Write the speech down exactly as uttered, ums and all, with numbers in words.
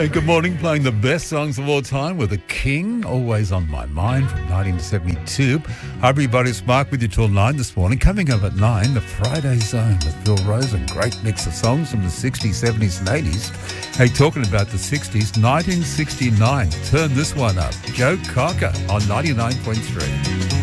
And good morning, playing the best songs of all time with The King, Always on My Mind from nineteen seventy-two. Hi everybody, it's Mark with you till nine this morning. Coming up at nine, the Friday Zone with Phil Rosen. Great mix of songs from the sixties, seventies and eighties. Hey, talking about the sixties, nineteen sixty-nine. Turn this one up. Joe Cocker on ninety-nine point three.